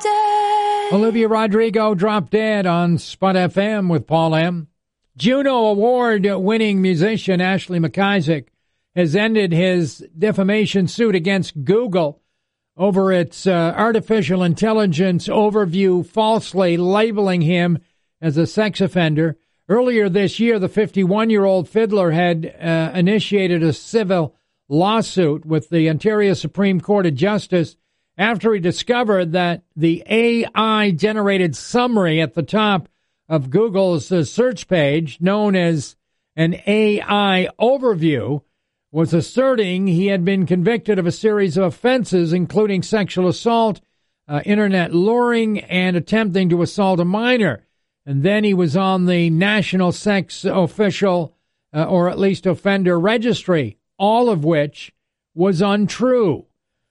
dead. Olivia Rodrigo dropped dead on Spud FM with Paul M. Juno Award-winning musician Ashley McIsaac has ended his defamation suit against Google over its artificial intelligence overview, falsely labeling him as a sex offender. Earlier this year, the 51-year-old fiddler had initiated a civil lawsuit with the Ontario Supreme Court of Justice after he discovered that the AI-generated summary at the top of Google's search page, known as an AI overview, was asserting he had been convicted of a series of offenses, including sexual assault, internet luring, and attempting to assault a minor. And then he was on the National Sex Official, or at least Offender Registry, all of which was untrue.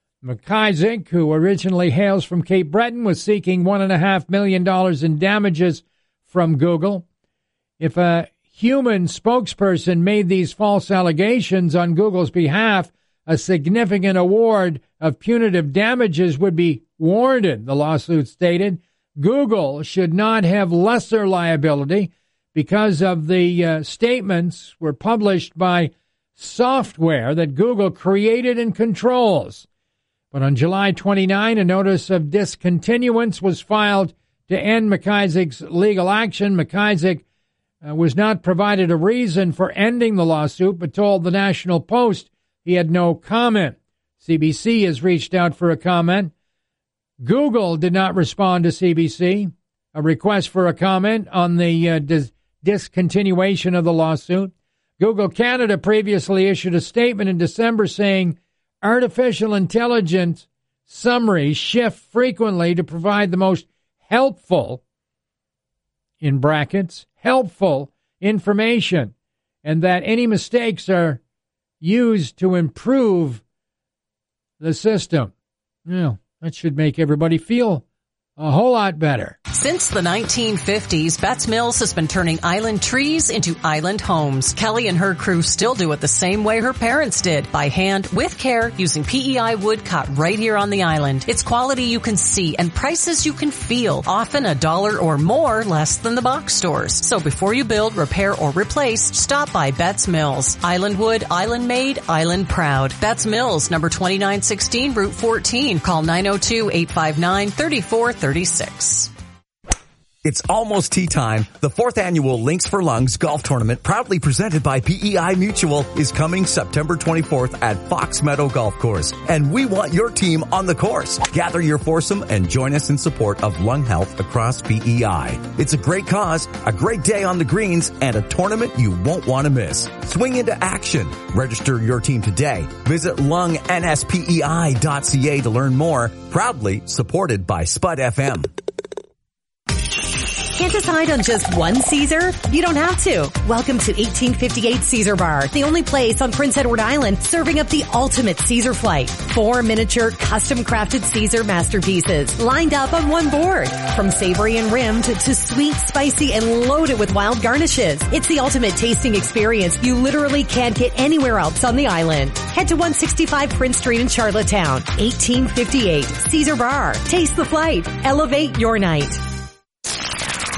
McIsaac, who originally hails from Cape Breton, was seeking $1.5 million in damages from Google. If a human spokesperson made these false allegations on Google's behalf, a significant award of punitive damages would be warranted, the lawsuit stated. Google should not have lesser liability because of the statements were published by software that Google created and controls. But on July 29, a notice of discontinuance was filed to end McIsaac's legal action. McIsaac was not provided a reason for ending the lawsuit, but told the National Post he had no comment. CBC has reached out for a comment. Google did not respond to CBC, a request for a comment on the discontinuation of the lawsuit. Google Canada previously issued a statement in December saying artificial intelligence summaries shift frequently to provide the most helpful, in brackets, helpful information, and that any mistakes are used to improve the system. Yeah, that should make everybody feel a whole lot better. Since the 1950s, Betts Mills has been turning island trees into island homes. Kelly and her crew still do it the same way her parents did, by hand, with care, using PEI wood cut right here on the island. It's quality you can see and prices you can feel, often $1 or more less than the box stores. So before you build, repair, or replace, stop by Betts Mills. Island wood, island made, island proud. Betts Mills, number 2916, Route 14. Call 902-859-3436. It's almost tea time. The 4th annual Links for Lungs golf tournament, proudly presented by PEI Mutual, is coming September 24th at Fox Meadow Golf Course. And we want your team on the course. Gather your foursome and join us in support of lung health across PEI. It's a great cause, a great day on the greens, and a tournament you won't want to miss. Swing into action. Register your team today. Visit lungNSPEI.ca to learn more. Proudly supported by Spud FM. Can't decide on just one Caesar? You don't have to. Welcome to 1858 Caesar Bar, the only place on Prince Edward Island serving up the ultimate Caesar flight. 4 miniature, custom-crafted Caesar masterpieces lined up on one board. From savory and rimmed to sweet, spicy, and loaded with wild garnishes. It's the ultimate tasting experience you literally can't get anywhere else on the island. Head to 165 Prince Street in Charlottetown. 1858 Caesar Bar. Taste the flight. Elevate your night.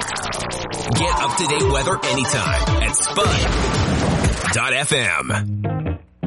Get up-to-date weather anytime at Spud.fm.